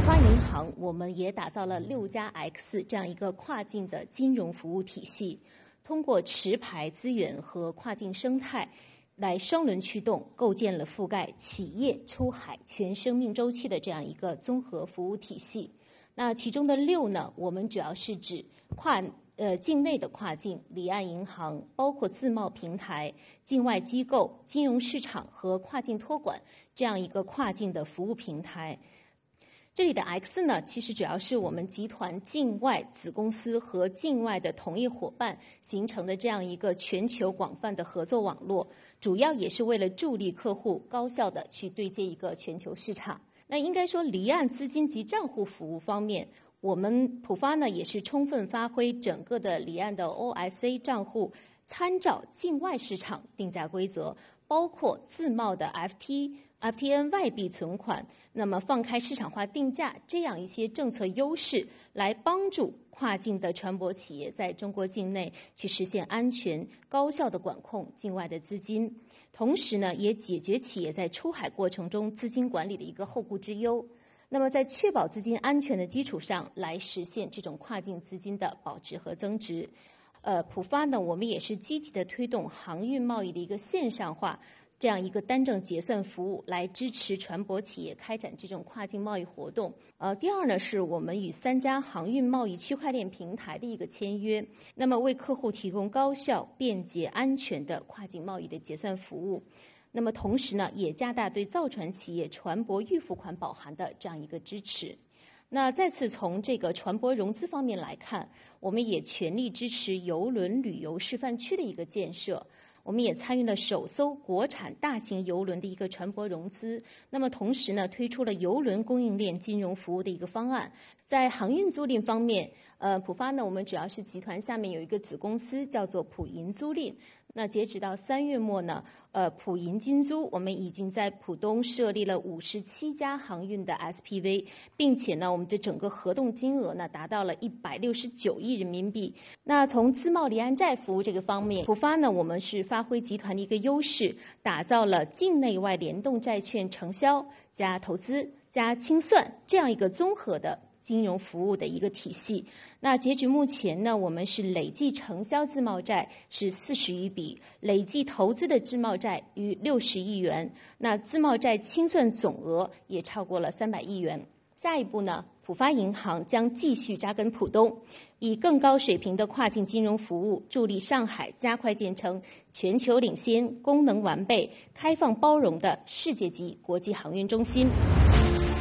发银行，我们也打造了6+X 这样一个跨境的金融服务体系，通过持牌资源和跨境生态，来双轮驱动，构建了覆盖企业出海全生命周期的这样一个综合服务体系。那其中的6呢，我们主要是指境内的跨境离岸银行，包括自贸平台、境外机构、金融市场和跨境托管这样一个跨境的服务平台。这里的 X 呢，其实主要是我们集团境外子公司和境外的同业伙伴形成的这样一个全球广泛的合作网络，主要也是为了助力客户高效的去对接一个全球市场。那应该说，离岸资金及账户服务方面，我们普发呢也是充分发挥整个的离岸的 OSA 账户参照境外市场定价规则，包括自贸的 FTN 外币存款，那么放开市场化定价这样一些政策优势，来帮助跨境的船舶企业在中国境内去实现安全高效的管控境外的资金，同时呢也解决企业在出海过程中资金管理的一个后顾之忧。那么在确保资金安全的基础上，来实现这种跨境资金的保值和增值。普发呢，我们也是积极的推动航运贸易的一个线上化，这样一个单证结算服务，来支持船舶企业开展这种跨境贸易活动。第二呢，是我们与3家航运贸易区块链平台的一个签约，那么为客户提供高效、便捷、安全的跨境贸易的结算服务。那么同时呢，也加大对造船企业船舶预付款保函的这样一个支持。那再次从这个船舶融资方面来看，我们也全力支持邮轮旅游示范区的一个建设。我们也参与了首艘国产大型邮轮的一个船舶融资，那么同时呢，推出了邮轮供应链金融服务的一个方案。在航运租赁方面，普发呢，我们主要是集团下面有一个子公司叫做普银租赁。那截止到3月末呢，普银金租我们已经在浦东设立了57家航运的 SPV， 并且呢，我们的整个合同金额呢达到了169亿人民币。那从自贸离岸债服务这个方面，普发呢，我们是发挥集团的一个优势，打造了境内外联动债券承销加投资加清算这样一个综合的金融服务的一个体系。那截止目前呢，我们是累计承销自贸债是40余笔，累计投资的自贸债逾60亿元，那自贸债清算总额也超过了300亿元。下一步呢，普发银行将继续扎根浦东，以更高水平的跨境金融服务，助力上海加快建成全球领先、功能完备、开放包容的世界级国际航运中心。